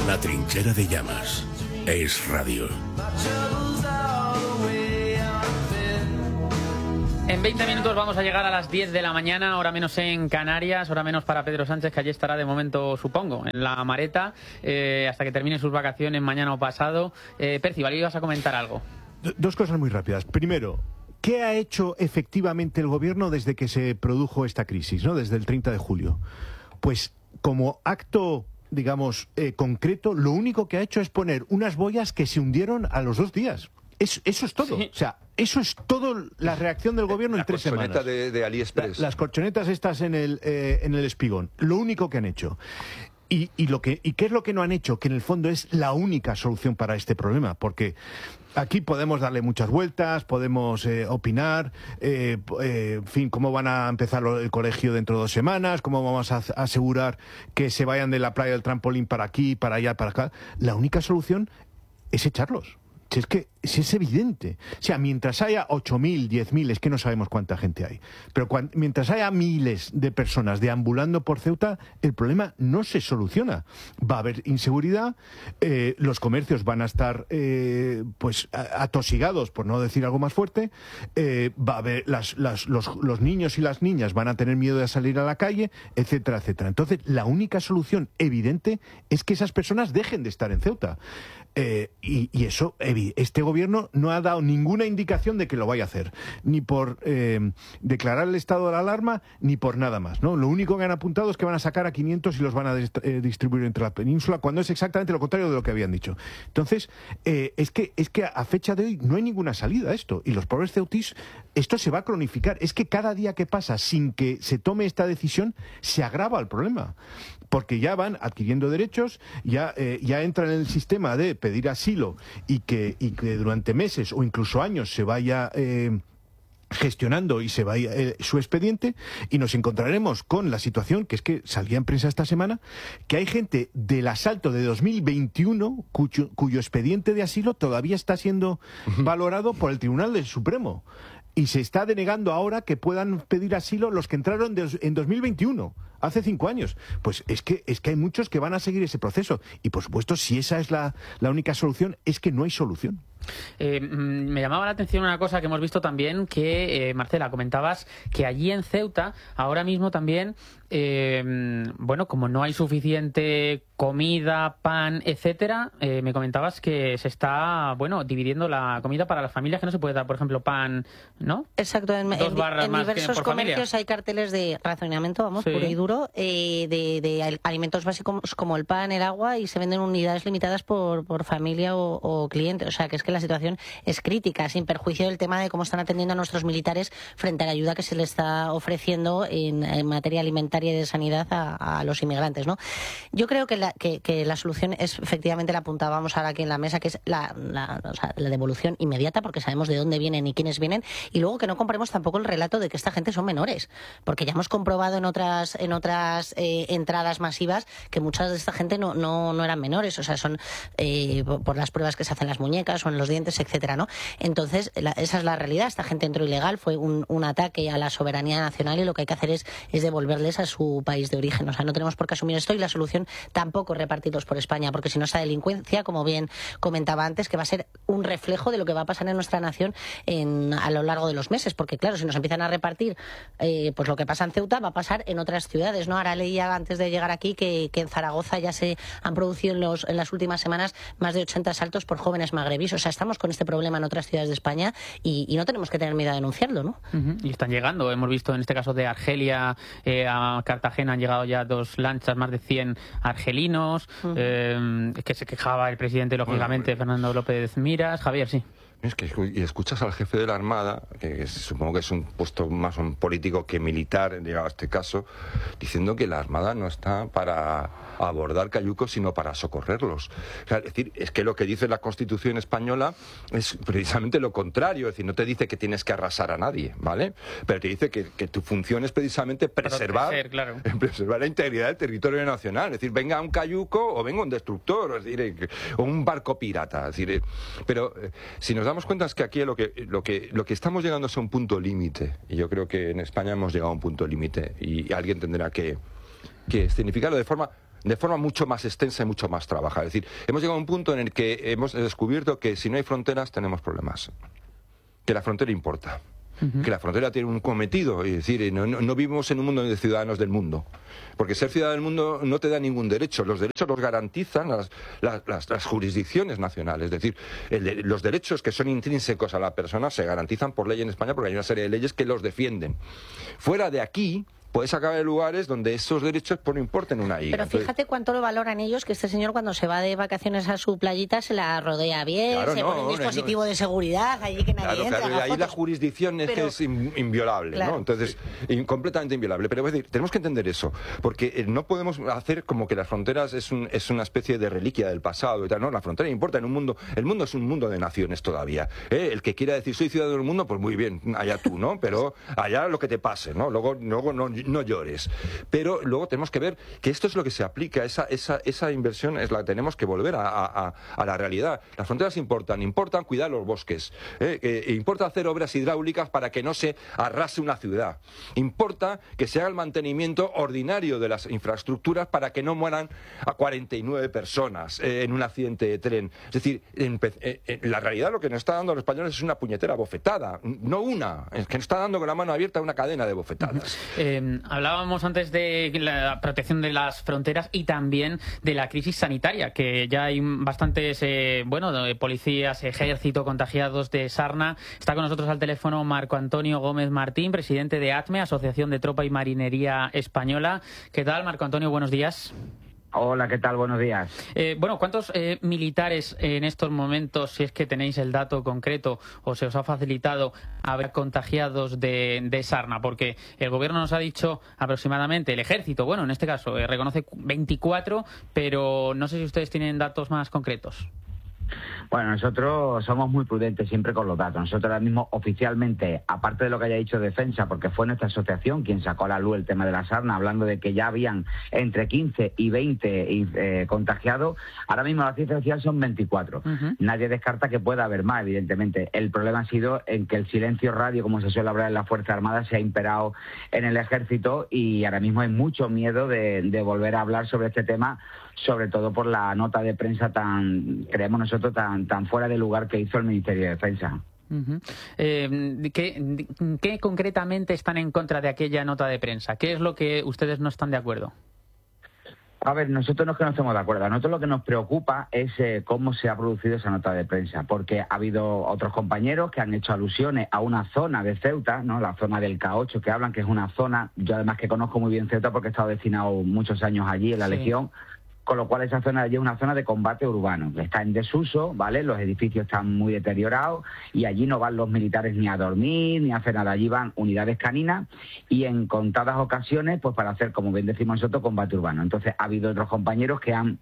La trinchera de llamas. Es radio. En 20 minutos vamos a llegar a las 10 de la mañana, hora menos en Canarias, hora menos para Pedro Sánchez, que allí estará de momento, supongo, en la Mareta, hasta que termine sus vacaciones mañana o pasado. Percival, ¿ibas a comentar algo? Dos cosas muy rápidas. Primero, ¿qué ha hecho efectivamente el gobierno desde que se produjo esta crisis, ¿no? Desde el 30 de julio? Pues como acto, digamos, concreto, lo único que ha hecho es poner unas boyas que se hundieron a los 2 días. Eso es todo. Sí. O sea, eso es todo la reacción del gobierno en 3 semanas. La corchoneta de AliExpress. Las corchonetas estas en el espigón. Lo único que han hecho. ¿Y qué es lo que no han hecho? Que en el fondo es la única solución para este problema. Porque aquí podemos darle muchas vueltas, podemos opinar, en fin, cómo van a empezar el colegio dentro de 2 semanas, cómo vamos a asegurar que se vayan de la playa del trampolín para aquí, para allá, para acá. La única solución es echarlos. Si es evidente. O sea, mientras haya 8.000, 10.000, es que no sabemos cuánta gente hay, pero mientras haya miles de personas deambulando por Ceuta, el problema no se soluciona. Va a haber inseguridad, los comercios van a estar pues atosigados, por no decir algo más fuerte, va a haber los niños y las niñas van a tener miedo de salir a la calle, etcétera, etcétera. Entonces, la única solución evidente es que esas personas dejen de estar en Ceuta. Y eso, este gobierno no ha dado ninguna indicación de que lo vaya a hacer, ni por declarar el estado de la alarma, ni por nada más, ¿no? Lo único que han apuntado es que van a sacar a 500 y los van a distribuir entre la península, cuando es exactamente lo contrario de lo que habían dicho. Entonces, es que a fecha de hoy no hay ninguna salida a esto, y los pobres ceutís, esto se va a cronificar. Es que cada día que pasa sin que se tome esta decisión, se agrava el problema, porque ya van adquiriendo derechos, ya entran en el sistema de pedir asilo y que durante meses o incluso años se vaya gestionando y se vaya su expediente, y nos encontraremos con la situación que es que salía en prensa esta semana que hay gente del asalto de 2021 cuyo expediente de asilo todavía está siendo valorado por el Tribunal del Supremo. Y se está denegando ahora que puedan pedir asilo los que entraron en 2021, hace 5 años. Pues es que hay muchos que van a seguir ese proceso. Y por supuesto, si esa es la única solución, es que no hay solución. Me llamaba la atención una cosa que hemos visto también, que Marcela, comentabas que allí en Ceuta ahora mismo también, bueno, como no hay suficiente comida, pan, etcétera, me comentabas que se está, bueno, dividiendo la comida para las familias, que no se puede dar, por ejemplo, pan, ¿no? Exacto, en diversos comercios hay carteles de racionamiento, vamos, puro y duro, de alimentos básicos como el pan, el agua, y se venden unidades limitadas por familia o cliente. O sea, que es que la situación es crítica, sin perjuicio del tema de cómo están atendiendo a nuestros militares frente a la ayuda que se les está ofreciendo en materia alimentaria y de sanidad a los inmigrantes, ¿no? Yo creo que la solución es, efectivamente, la apuntábamos ahora aquí en la mesa, que es la devolución inmediata, porque sabemos de dónde vienen y quiénes vienen, y luego que no compremos tampoco el relato de que esta gente son menores, porque ya hemos comprobado en otras entradas masivas que muchas de esta gente no eran menores, o sea, son por las pruebas que se hacen las muñecas o en los dientes, etcétera, ¿no? Entonces, esa es la realidad. Esta gente entró ilegal, fue un ataque a la soberanía nacional, y lo que hay que hacer es devolverles a su país de origen. O sea, no tenemos por qué asumir esto, y la solución tampoco repartirlos por España, porque si no, esa delincuencia, como bien comentaba antes, que va a ser un reflejo de lo que va a pasar en nuestra nación a lo largo de los meses, porque claro, si nos empiezan a repartir pues lo que pasa en Ceuta, va a pasar en otras ciudades, ¿no? Ahora leía antes de llegar aquí que en Zaragoza ya se han producido en las últimas semanas más de 80 asaltos por jóvenes magrebíes. O sea, estamos con este problema en otras ciudades de España y no tenemos que tener miedo a denunciarlo, ¿no? Y están llegando. Hemos visto en este caso de Argelia a Cartagena han llegado ya 2 lanchas, más de 100 argelinos, que se quejaba el presidente, lógicamente, Fernando López Miras. Javier, sí. Es que y escuchas al jefe de la Armada, que supongo que es un puesto más un político que militar, llegado a este caso, diciendo que la Armada no está para abordar cayucos, sino para socorrerlos. O sea, es decir, es que lo que dice la Constitución española es precisamente lo contrario. Es decir, no te dice que tienes que arrasar a nadie, ¿vale? Pero te dice que tu función es precisamente preservar la integridad del territorio nacional. Es decir, venga un cayuco o venga un destructor, es decir, o un barco pirata. Es decir, pero si nos damos cuenta es que aquí lo que estamos llegando es a un punto límite, y yo creo que en España hemos llegado a un punto límite, y alguien tendrá que significarlo de forma de forma mucho más extensa y mucho más trabajada. Es decir, hemos llegado a un punto en el que hemos descubierto que si no hay fronteras tenemos problemas, que la frontera importa. Que la frontera tiene un cometido, es decir, no vivimos en un mundo de ciudadanos del mundo, porque ser ciudadano del mundo no te da ningún derecho, los derechos los garantizan las jurisdicciones nacionales, es decir, los derechos que son intrínsecos a la persona se garantizan por ley en España porque hay una serie de leyes que los defienden. Fuera de aquí puedes acabar en lugares donde esos derechos pues, no importen una higa. Pero fíjate cuánto lo valoran ellos, que este señor cuando se va de vacaciones a su playita se la rodea bien, claro, se pone un dispositivo de seguridad, allí que nadie entra. Claro, ahí la jurisdicción es que es inviolable, claro. ¿no? Entonces, completamente inviolable. Pero es decir, tenemos que entender eso, porque no podemos hacer como que las fronteras es una especie de reliquia del pasado y tal. No, la frontera importa en un mundo, el mundo es un mundo de naciones todavía. El que quiera decir soy ciudadano del mundo, pues muy bien, allá tú, ¿no? Pero allá lo que te pase, ¿no? Luego no llores. Pero luego tenemos que ver que esto es lo que se aplica, esa inversión es la que tenemos que volver a la realidad. Las fronteras importan cuidar los bosques, importa hacer obras hidráulicas para que no se arrase una ciudad, importa que se haga el mantenimiento ordinario de las infraestructuras para que no mueran a 49 personas en un accidente de tren. Es decir, la realidad lo que nos está dando a los españoles es una puñetera bofetada, no una, es que nos está dando con la mano abierta una cadena de bofetadas. Hablábamos antes de la protección de las fronteras y también de la crisis sanitaria, que ya hay bastantes policías, ejército contagiados de sarna. Está con nosotros al teléfono Marco Antonio Gómez Martín, presidente de ATME, Asociación de Tropa y Marinería Española. ¿Qué tal, Marco Antonio? Buenos días. Hola, ¿qué tal? Buenos días. ¿Cuántos militares en estos momentos, si es que tenéis el dato concreto o se os ha facilitado, haber contagiados de sarna? Porque el gobierno nos ha dicho aproximadamente, el ejército, bueno, en este caso, reconoce 24, pero no sé si ustedes tienen datos más concretos. Bueno, nosotros somos muy prudentes siempre con los datos. Nosotros ahora mismo oficialmente, aparte de lo que haya dicho Defensa, porque fue nuestra asociación quien sacó a la luz el tema de la sarna, hablando de que ya habían entre 15 y 20 contagiados, ahora mismo la cifra oficial son 24. Nadie descarta que pueda haber más, evidentemente. El problema ha sido en que el silencio radio, como se suele hablar en la Fuerza Armada, se ha imperado en el ejército y ahora mismo hay mucho miedo de volver a hablar sobre este tema, sobre todo por la nota de prensa creemos nosotros, tan fuera de lugar que hizo el Ministerio de Defensa. ¿Qué concretamente están en contra de aquella nota de prensa? ¿Qué es lo que ustedes no están de acuerdo? A ver, nosotros no es que no estemos de acuerdo. A nosotros lo que nos preocupa es cómo se ha producido esa nota de prensa, porque ha habido otros compañeros que han hecho alusiones a una zona de Ceuta, ¿no? La zona del K8, que hablan que es una zona, yo además que conozco muy bien Ceuta porque he estado destinado muchos años allí en la Legión, con lo cual esa zona allí es una zona de combate urbano. Está en desuso, ¿vale? Los edificios están muy deteriorados y allí no van los militares ni a dormir ni a hacer nada. Allí van unidades caninas y en contadas ocasiones, pues para hacer, como bien decimos nosotros, combate urbano. Entonces ha habido otros compañeros que han,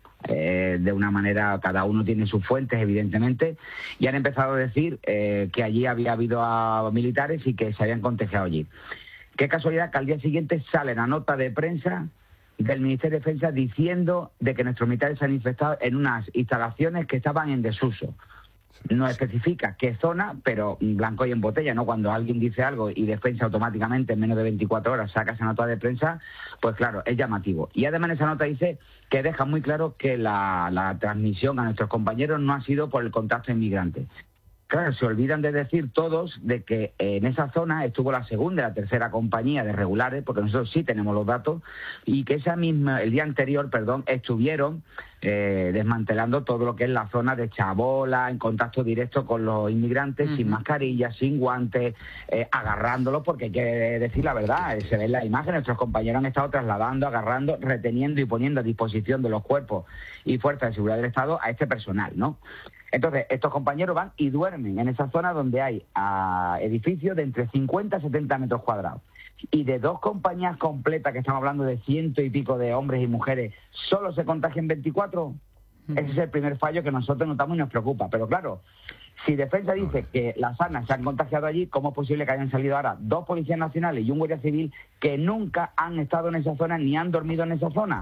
de una manera, cada uno tiene sus fuentes, evidentemente, y han empezado a decir que allí había habido a militares y que se habían contagiado allí. Qué casualidad que al día siguiente sale la nota de prensa del Ministerio de Defensa diciendo de que nuestros militares se han infectado en unas instalaciones que estaban en desuso. No especifica qué zona, pero blanco y en botella, ¿no? Cuando alguien dice algo y Defensa automáticamente en menos de 24 horas saca esa nota de prensa, pues claro, es llamativo. Y además esa nota dice que deja muy claro que la transmisión a nuestros compañeros no ha sido por el contacto inmigrante. Claro, se olvidan de decir todos de que en esa zona estuvo la segunda y la tercera compañía de regulares, porque nosotros sí tenemos los datos, y que el día anterior, estuvieron desmantelando todo lo que es la zona de Chabola, en contacto directo con los inmigrantes, sin mascarillas, sin guantes, agarrándolos, porque hay que decir la verdad, se ve en la imagen, nuestros compañeros han estado trasladando, agarrando, reteniendo y poniendo a disposición de los cuerpos y fuerzas de seguridad del Estado a este personal, ¿no? Entonces, estos compañeros van y duermen en esa zona donde hay edificios de entre 50 y 70 metros cuadrados. Y de dos compañías completas, que estamos hablando de 100 y pico de hombres y mujeres, ¿solo se contagian 24? Ese es el primer fallo que nosotros notamos y nos preocupa. Pero claro, si Defensa dice que las sarnas se han contagiado allí, ¿cómo es posible que hayan salido ahora 2 policías nacionales y un guardia civil que nunca han estado en esa zona ni han dormido en esa zona?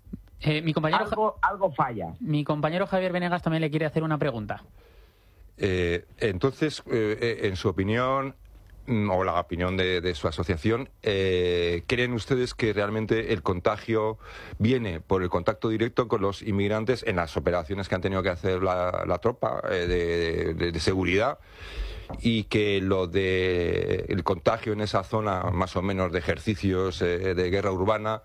Algo falla. Mi compañero Javier Venegas también le quiere hacer una pregunta. Entonces, en su opinión, o la opinión de su asociación, ¿creen ustedes que realmente el contagio viene por el contacto directo con los inmigrantes en las operaciones que han tenido que hacer la tropa de seguridad, y que lo de el contagio en esa zona más o menos de ejercicios de guerra urbana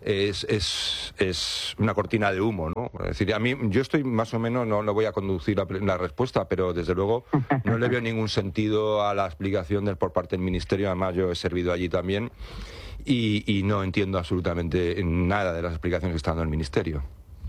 es una cortina de humo, ¿no? Es decir, a mí, yo estoy más o menos, no voy a conducir la respuesta, pero desde luego no le veo ningún sentido a la explicación por parte del Ministerio. Además, yo he servido allí también y no entiendo absolutamente nada de las explicaciones que está dando el Ministerio.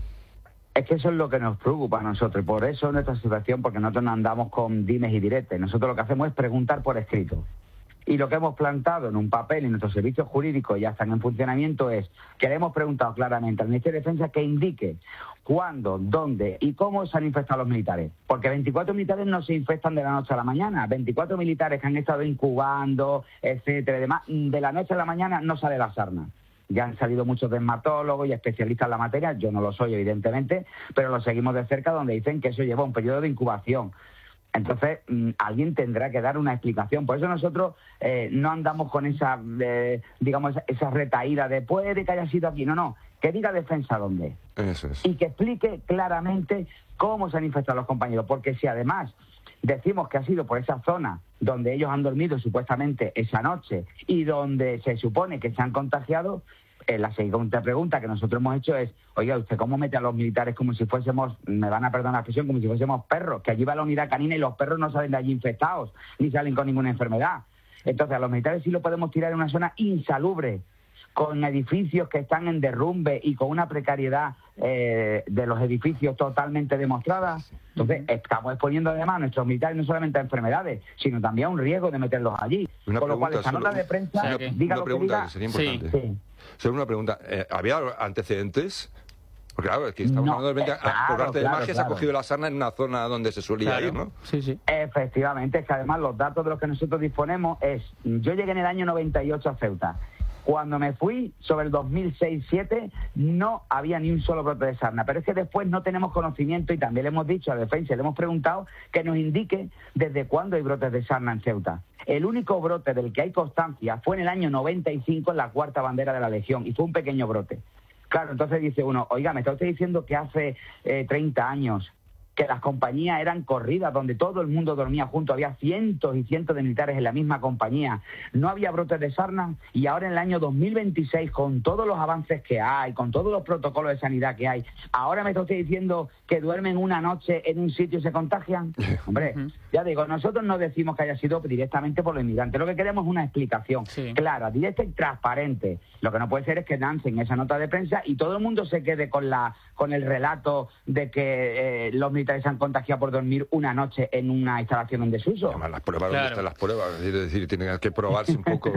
Es que eso es lo que nos preocupa a nosotros, y por eso nuestra situación, porque nosotros no andamos con dimes y diretes. Nosotros lo que hacemos es preguntar por escrito. Y lo que hemos plantado en un papel y nuestros servicios jurídicos ya están en funcionamiento es que le hemos preguntado claramente al Ministerio de Defensa que indique cuándo, dónde y cómo se han infectado los militares. Porque 24 militares no se infectan de la noche a la mañana. 24 militares que han estado incubando, etcétera, y demás, de la noche a la mañana no sale la sarna. Ya han salido muchos dermatólogos y especialistas en la materia, yo no lo soy evidentemente, pero lo seguimos de cerca, donde dicen que eso lleva un periodo de incubación. Entonces, alguien tendrá que dar una explicación. Por eso nosotros no andamos con esa, digamos, esa retaída de puede que haya sido aquí. No, que diga Defensa dónde. Eso es. Y que explique claramente cómo se han infectado los compañeros, porque si además decimos que ha sido por esa zona donde ellos han dormido supuestamente esa noche y donde se supone que se han contagiado, la siguiente pregunta que nosotros hemos hecho es, oiga, ¿usted cómo mete a los militares como si fuésemos, me van a perdonar la expresión, como si fuésemos perros? Que allí va la unidad canina y los perros no salen de allí infectados, ni salen con ninguna enfermedad. Entonces a los militares sí lo podemos tirar en una zona insalubre, con edificios que están en derrumbe y con una precariedad de los edificios totalmente demostrada. Entonces, estamos exponiendo además a nuestros militares no solamente a enfermedades, sino también a un riesgo de meterlos allí. Con lo cual, esa nota de prensa, diga lo que diga... Que sería importante. Sí. Solo una pregunta. ¿Había antecedentes? Porque claro, es que estamos hablando de por arte de magia se ha cogido la sarna en una zona donde se solía ir, ¿no? Sí, sí. Efectivamente, es que además los datos de los que nosotros disponemos es... Yo llegué en el año 98 a Ceuta. Cuando me fui, sobre el 2006-2007, no había ni un solo brote de sarna. Pero es que después no tenemos conocimiento y también le hemos dicho a Defensa, le hemos preguntado que nos indique desde cuándo hay brotes de sarna en Ceuta. El único brote del que hay constancia fue en el año 95 en la 4ª bandera de la Legión y fue un pequeño brote. Claro, entonces dice uno, oiga, me está usted diciendo que hace 30 años que las compañías eran corridas, donde todo el mundo dormía junto, había cientos y cientos de militares en la misma compañía, no había brotes de sarna, y ahora en el año 2026, con todos los avances que hay, con todos los protocolos de sanidad que hay, ahora me está usted diciendo que duermen una noche en un sitio y se contagian. Hombre, ya digo, nosotros no decimos que haya sido directamente por los inmigrantes, lo que queremos es una explicación clara, directa y transparente. Lo que no puede ser es que lancen esa nota de prensa y todo el mundo se quede con el relato de que los militares se han contagiado por dormir una noche en una instalación en desuso. Además, las pruebas, ¿dónde están las pruebas? Es decir, tienen que probarse un poco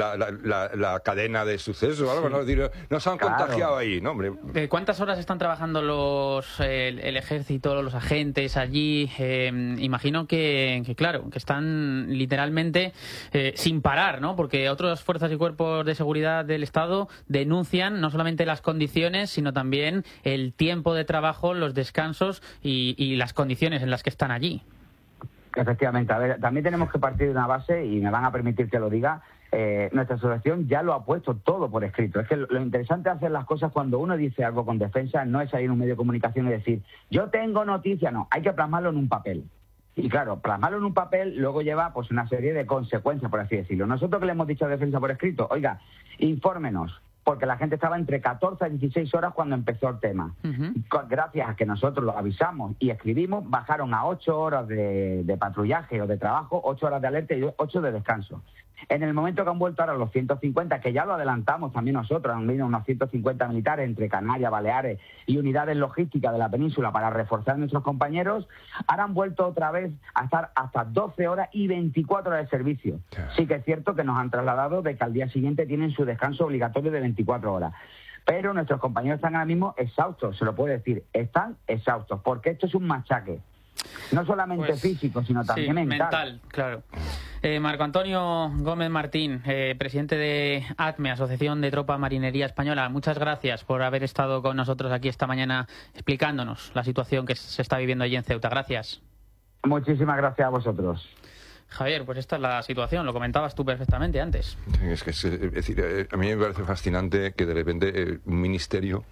la cadena de sucesos o algo, ¿no? Es decir, no se han contagiado ahí, ¿no, hombre? ¿Cuántas horas están trabajando el ejército, los agentes allí? Imagino que claro, que están literalmente sin parar, ¿no? Porque otras fuerzas y cuerpos de seguridad del Estado denuncian no solamente las condiciones, sino también el tiempo de trabajo, los descansos y las condiciones en las que están allí. Efectivamente, a ver, también tenemos que partir de una base, y me van a permitir que lo diga, nuestra asociación ya lo ha puesto todo por escrito. Es que lo interesante de hacer las cosas cuando uno dice algo con Defensa no es salir en un medio de comunicación y decir, yo tengo noticia, no, hay que plasmarlo en un papel. Y claro, plasmarlo en un papel luego lleva pues una serie de consecuencias, por así decirlo. Nosotros que le hemos dicho a Defensa por escrito, oiga, infórmenos, porque la gente estaba entre 14 a 16 horas cuando empezó el tema. Gracias a que nosotros lo avisamos y escribimos, bajaron a 8 horas de patrullaje o de trabajo, 8 horas de alerta y 8 de descanso. En el momento que han vuelto ahora los 150, que ya lo adelantamos también nosotros, han venido unos 150 militares entre Canarias, Baleares y unidades logísticas de la península para reforzar a nuestros compañeros, ahora han vuelto otra vez a estar hasta 12 horas y 24 horas de servicio. Sí que es cierto que nos han trasladado de que al día siguiente tienen su descanso obligatorio de 24 horas. Pero nuestros compañeros están ahora mismo exhaustos, se lo puedo decir, están exhaustos, porque esto es un machaque. No solamente físico, sino también mental. Claro. Marco Antonio Gómez Martín, presidente de ATME, Asociación de Tropa Marinería Española, muchas gracias por haber estado con nosotros aquí esta mañana explicándonos la situación que se está viviendo allí en Ceuta. Gracias. Muchísimas gracias a vosotros. Javier, pues esta es la situación, lo comentabas tú perfectamente antes. Es decir, a mí me parece fascinante que de repente un ministerio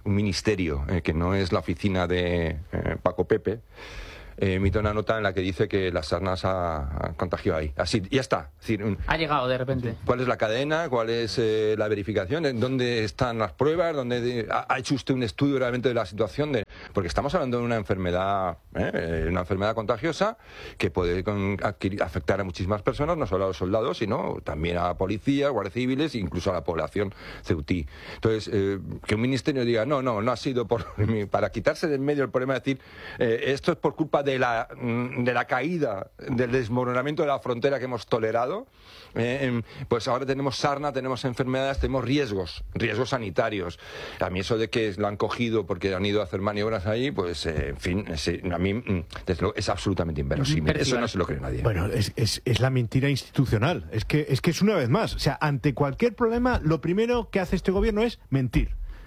que no es la oficina de Paco Pepe, emite una nota en la que dice que las sarnas ha contagiado ahí. Así, ya está. Es decir, ha llegado de repente. ¿Cuál es la cadena? ¿Cuál es la verificación? ¿Dónde están las pruebas? ¿Ha hecho usted un estudio realmente de la situación? Porque estamos hablando de una enfermedad contagiosa que puede afectar a muchísimas personas, no solo a los soldados, sino también a policías, guardias civiles e incluso a la población ceutí. Entonces, que un ministerio diga, no ha sido para quitarse del medio el problema de decir, esto es por culpa de la caída, del desmoronamiento de la frontera que hemos tolerado, pues ahora tenemos sarna, tenemos enfermedades, tenemos riesgos sanitarios. A mí eso de que lo han cogido porque han ido a hacer maniobras ahí, pues en fin, a mí desde luego, es absolutamente inverosímil. Eso no se lo cree nadie. Bueno, es la mentira institucional. Es que es una vez más. O sea, ante cualquier problema, lo primero que hace este gobierno es mentir.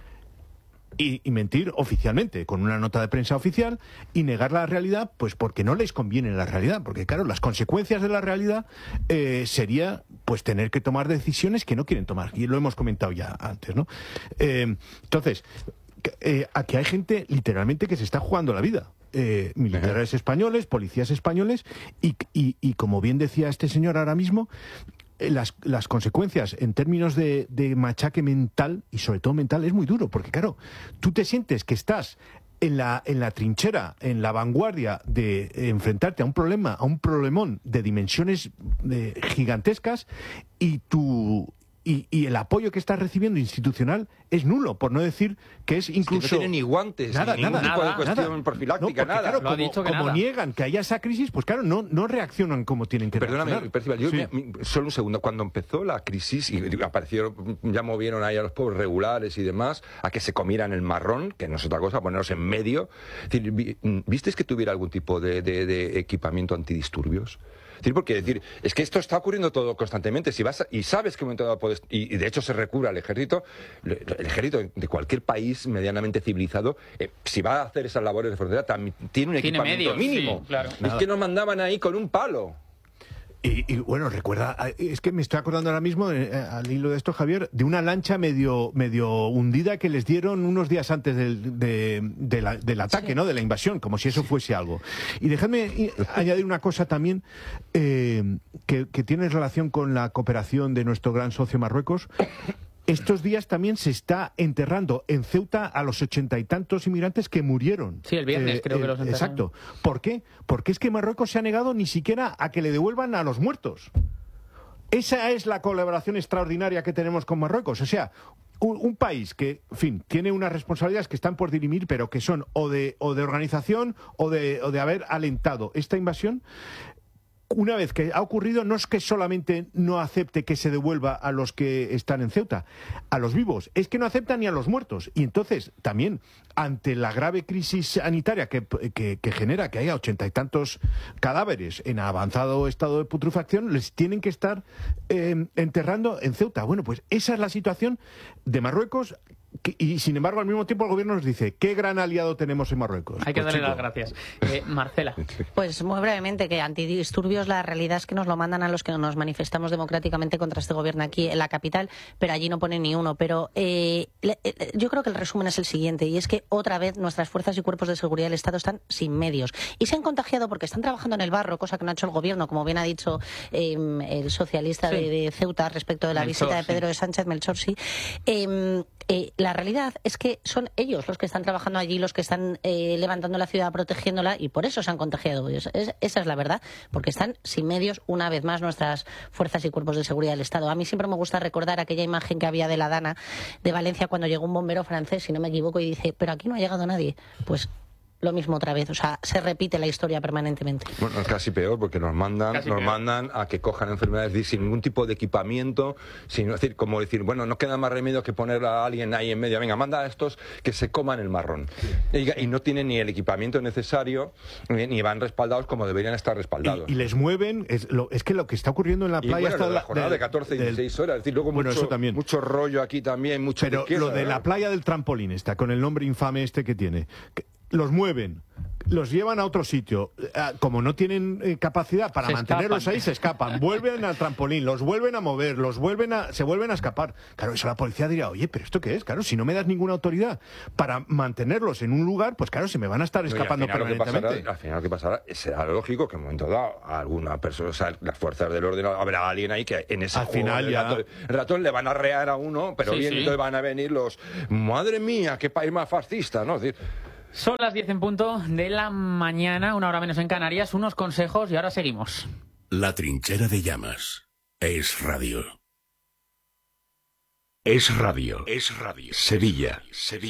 Y mentir oficialmente, con una nota de prensa oficial, y negar la realidad, pues porque no les conviene la realidad. Porque claro, las consecuencias de la realidad sería pues tener que tomar decisiones que no quieren tomar. Y lo hemos comentado ya antes, ¿no? Entonces, aquí hay gente literalmente que se está jugando la vida. Militares españoles, policías españoles, y como bien decía este señor ahora mismo, las consecuencias en términos de machaque mental, y sobre todo mental, es muy duro, porque claro, tú te sientes que estás en la trinchera, en la vanguardia de enfrentarte a un problemón de dimensiones gigantescas, y el apoyo que estás recibiendo institucional es nulo, por no decir que es incluso... Es que no tienen ni guantes, ni ningún tipo de cuestión profiláctica, nada. Claro, como niegan que haya esa crisis, pues claro, no reaccionan como tienen que reaccionar. Perdóname, Percival, solo un segundo. Cuando empezó la crisis y aparecieron, ya movieron ahí a los pueblos regulares y demás, a que se comieran el marrón, que no es otra cosa, ponerlos en medio. Es decir, ¿visteis que tuviera algún tipo de equipamiento antidisturbios? Es que esto está ocurriendo todo constantemente. Si vas y sabes que en un momento dado puedes, y de hecho se recurre al ejército, el ejército de cualquier país medianamente civilizado, si va a hacer esas labores de frontera, también tiene un equipamiento mínimo. Sí, claro. Es que nos mandaban ahí con un palo. Y bueno, recuerda, es que me estoy acordando ahora mismo, al hilo de esto, Javier, de una lancha medio hundida que les dieron unos días antes del ataque, sí, ¿no? De la invasión, como si eso fuese algo. Y dejadme añadir una cosa también que tiene relación con la cooperación de nuestro gran socio Marruecos. Estos días también se está enterrando en Ceuta a los 80 y tantos inmigrantes que murieron. Sí, el viernes creo que los enterraron. Exacto. ¿Por qué? Porque es que Marruecos se ha negado ni siquiera a que le devuelvan a los muertos. Esa es la colaboración extraordinaria que tenemos con Marruecos. O sea, un país que, en fin, tiene unas responsabilidades que están por dirimir, pero que son o de organización o de haber alentado esta invasión. Una vez que ha ocurrido, no es que solamente no acepte que se devuelva a los que están en Ceuta, a los vivos, es que no acepta ni a los muertos. Y entonces, también, ante la grave crisis sanitaria que genera que haya 80 y tantos cadáveres en avanzado estado de putrefacción, les tienen que estar enterrando en Ceuta. Bueno, pues esa es la situación de Marruecos. Y sin embargo, al mismo tiempo el gobierno nos dice qué gran aliado tenemos en Marruecos. Hay que darle las gracias. Marcela. Pues muy brevemente, que antidisturbios, la realidad es que nos lo mandan a los que nos manifestamos democráticamente contra este gobierno aquí en la capital, pero allí no ponen ni uno. Pero yo creo que el resumen es el siguiente, y es que otra vez nuestras fuerzas y cuerpos de seguridad del Estado están sin medios. Y se han contagiado porque están trabajando en el barro, cosa que no ha hecho el gobierno, como bien ha dicho el socialista de Ceuta respecto de la visita de Pedro de Sánchez, Melchor, sí. La realidad es que son ellos los que están trabajando allí, los que están levantando la ciudad, protegiéndola, y por eso se han contagiado ellos. Esa es la verdad, porque están sin medios, una vez más, nuestras fuerzas y cuerpos de seguridad del Estado. A mí siempre me gusta recordar aquella imagen que había de la Dana de Valencia cuando llegó un bombero francés, si no me equivoco, y dice, pero aquí no ha llegado nadie. Pues lo mismo otra vez, o sea, se repite la historia permanentemente. Bueno, es casi peor, porque nos mandan a que cojan enfermedades sin ningún tipo de equipamiento, sin decir, como decir, bueno, no queda más remedio que poner a alguien ahí en medio, venga, manda a estos que se coman el marrón. Y no tienen ni el equipamiento necesario, ni van respaldados como deberían estar respaldados. Y les mueven, es que lo que está ocurriendo en la playa está la jornada de 14 y 16 horas, es decir, luego mucho rollo aquí también, mucho Pero riqueza, lo de la playa del trampolín está con el nombre infame que tiene. Los mueven los llevan a otro sitio. Como no tienen capacidad para mantenerlos ahí, se escapan. Vuelven al trampolín, los vuelven a mover, se vuelven a escapar. Claro, eso la policía diría, oye, ¿pero esto qué es? Claro, si no me das ninguna autoridad para mantenerlos en un lugar, pues claro, se me van a estar escapando permanentemente. Al final lo que pasará será lógico que en un momento dado alguna persona, o sea, las fuerzas del orden, habrá alguien ahí que en ese ratón le van a rear a uno, pero entonces van a venir los... ¡Madre mía, qué país más fascista! ¿No? Es decir, son las 10 en punto de la mañana, una hora menos en Canarias, unos consejos y ahora seguimos. La trinchera de llamas. Es radio. Es radio. Es radio. Sevilla.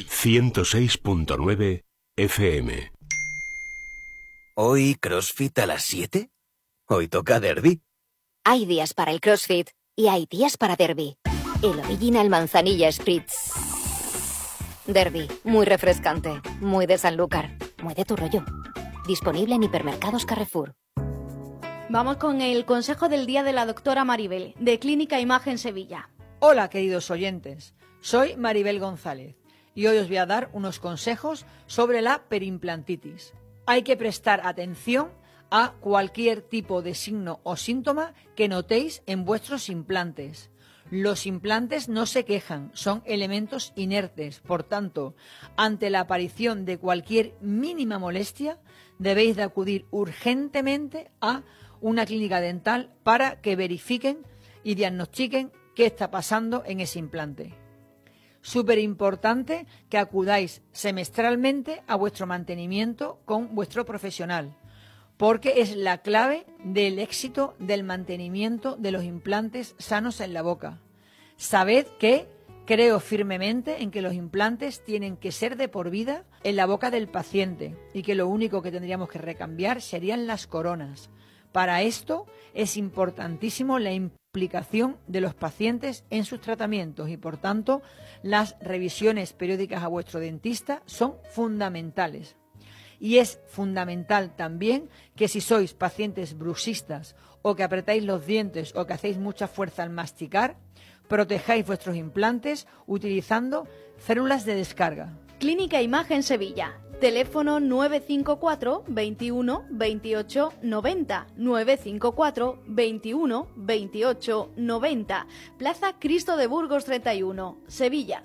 106.9 FM. ¿Hoy CrossFit a las 7? ¿Hoy toca derbi? Hay días para el CrossFit y hay días para derbi. El Original Manzanilla Spritz. Derby, muy refrescante, muy de Sanlúcar, muy de tu rollo. Disponible en hipermercados Carrefour. Vamos con el consejo del día de la doctora Maribel, de Clínica Imagen Sevilla. Hola, queridos oyentes. Soy Maribel González y hoy os voy a dar unos consejos sobre la perimplantitis. Hay que prestar atención a cualquier tipo de signo o síntoma que notéis en vuestros implantes. Los implantes no se quejan, son elementos inertes. Por tanto, ante la aparición de cualquier mínima molestia, debéis de acudir urgentemente a una clínica dental para que verifiquen y diagnostiquen qué está pasando en ese implante. Súper importante que acudáis semestralmente a vuestro mantenimiento con vuestro profesional, porque es la clave del éxito del mantenimiento de los implantes sanos en la boca. Sabed que creo firmemente en que los implantes tienen que ser de por vida en la boca del paciente y que lo único que tendríamos que recambiar serían las coronas. Para esto es importantísimo la implicación de los pacientes en sus tratamientos y, por tanto, las revisiones periódicas a vuestro dentista son fundamentales. Y es fundamental también que si sois pacientes bruxistas o que apretáis los dientes o que hacéis mucha fuerza al masticar, protejáis vuestros implantes utilizando células de descarga. Clínica Imagen Sevilla. Teléfono 954 21 28 90. 954 21 28 90. Plaza Cristo de Burgos 31, Sevilla.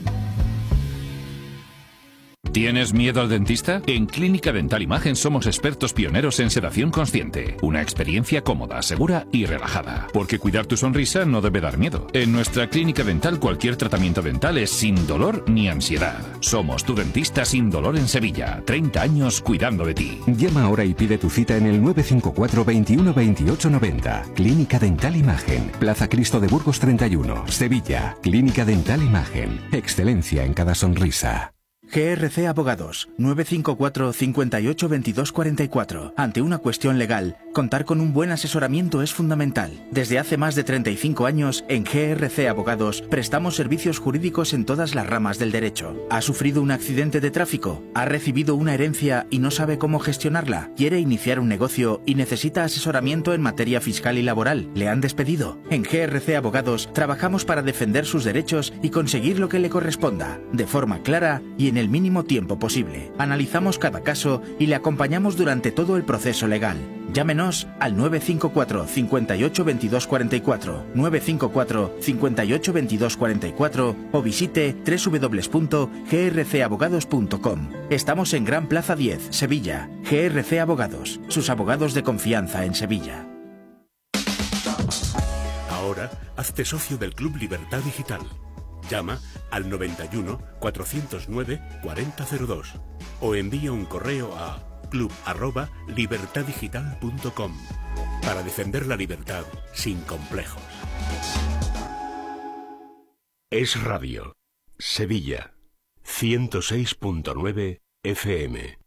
¿Tienes miedo al dentista? En Clínica Dental Imagen somos expertos pioneros en sedación consciente. Una experiencia cómoda, segura y relajada. Porque cuidar tu sonrisa no debe dar miedo. En nuestra clínica dental cualquier tratamiento dental es sin dolor ni ansiedad. Somos tu dentista sin dolor en Sevilla. 30 años cuidando de ti. Llama ahora y pide tu cita en el 954 21 28 90. Clínica Dental Imagen. Plaza Cristo de Burgos 31, Sevilla. Clínica Dental Imagen. Excelencia en cada sonrisa. GRC Abogados, 954 58 22 44. Ante una cuestión legal, contar con un buen asesoramiento es fundamental. Desde hace más de 35 años, en GRC Abogados, prestamos servicios jurídicos en todas las ramas del derecho. ¿Ha sufrido un accidente de tráfico? ¿Ha recibido una herencia y no sabe cómo gestionarla? ¿Quiere iniciar un negocio y necesita asesoramiento en materia fiscal y laboral? ¿Le han despedido? En GRC Abogados, trabajamos para defender sus derechos y conseguir lo que le corresponda, de forma clara y en el mínimo tiempo posible. Analizamos cada caso y le acompañamos durante todo el proceso legal. Llámenos al 954 58 22 44, 954 58 22 44 o visite www.grcabogados.com. Estamos en Gran Plaza 10, Sevilla. GRC Abogados, sus abogados de confianza en Sevilla. Ahora, hazte socio del Club Libertad Digital. Llama al 91 409 4002 o envía un correo a club@libertaddigital.com para defender la libertad sin complejos. Es radio. Sevilla. 106.9 FM.